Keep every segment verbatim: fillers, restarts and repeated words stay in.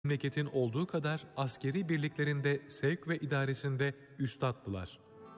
memleketin olduğu kadar askeri birliklerinde sevk ve idaresinde üstaddılar.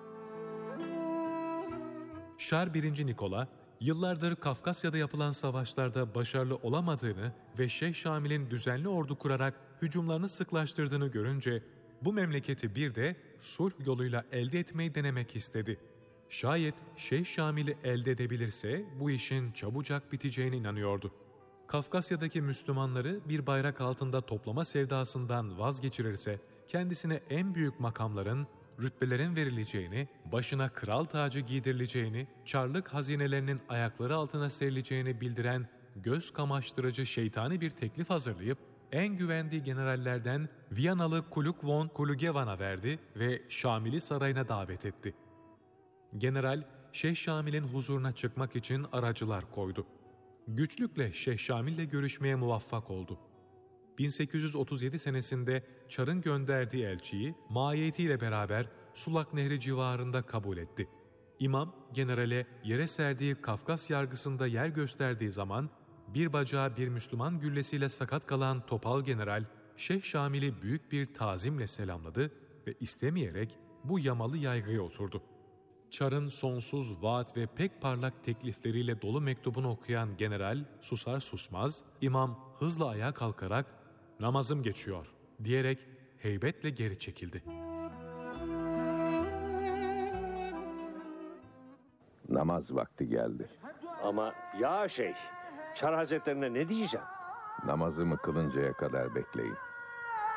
Şar birinci. Nikola, yıllardır Kafkasya'da yapılan savaşlarda başarılı olamadığını ve Şeyh Şamil'in düzenli ordu kurarak hücumlarını sıklaştırdığını görünce bu memleketi bir de sulh yoluyla elde etmeyi denemek istedi. Şayet Şeyh Şamil'i elde edebilirse bu işin çabucak biteceğine inanıyordu. Kafkasya'daki Müslümanları bir bayrak altında toplama sevdasından vazgeçirirse kendisine en büyük makamların, rütbelerin verileceğini, başına kral tacı giydirileceğini, çarlık hazinelerinin ayakları altına serileceğini bildiren göz kamaştırıcı şeytani bir teklif hazırlayıp en güvendiği generallerden Viyanalı Kuluk von Kulugevan'a verdi ve Şamil'i sarayına davet etti. General, Şeyh Şamil'in huzuruna çıkmak için aracılar koydu. Güçlükle Şeyh Şamil'le görüşmeye muvaffak oldu. bin sekiz yüz otuz yedi senesinde Çar'ın gönderdiği elçiyi mahiyetiyle beraber Sulak Nehri civarında kabul etti. İmam, generale yere serdiği Kafkas yargısında yer gösterdiği zaman bir bacağı bir Müslüman güllesiyle sakat kalan Topal General, Şeyh Şamil'i büyük bir tazimle selamladı ve istemeyerek bu yamalı yaygıya oturdu. Çar'ın sonsuz vaat ve pek parlak teklifleriyle dolu mektubunu okuyan general susar susmaz, imam hızla ayağa kalkarak "Namazım geçiyor" diyerek heybetle geri çekildi. Namaz vakti geldi. Ama ya şeyh, Çar Hazretlerine ne diyeceğim? Namazımı kılıncaya kadar bekleyin.